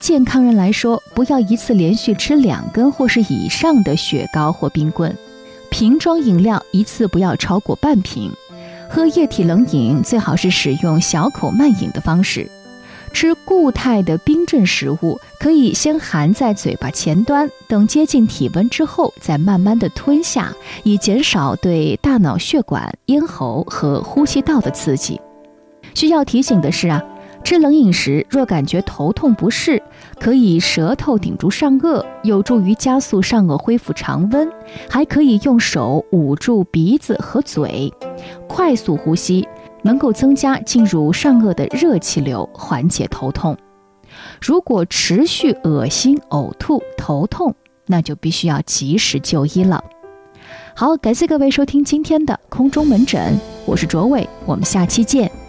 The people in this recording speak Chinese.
健康人来说，不要一次连续吃2根或是以上的雪糕或冰棍。瓶装饮料一次不要超过半瓶。喝液体冷饮最好是使用小口慢饮的方式。吃固态的冰镇食物，可以先含在嘴巴前端，等接近体温之后再慢慢的吞下，以减少对大脑血管、咽喉和呼吸道的刺激。需要提醒的是吃冷饮时若感觉头痛不适，可以舌头顶住上颚，有助于加速上颚恢复常温，还可以用手捂住鼻子和嘴，快速呼吸，能够增加进入上颚的热气流，缓解头痛。如果持续恶心、呕吐、头痛，那就必须要及时就医了。好，感谢各位收听今天的空中门诊，我是卓伟，我们下期见。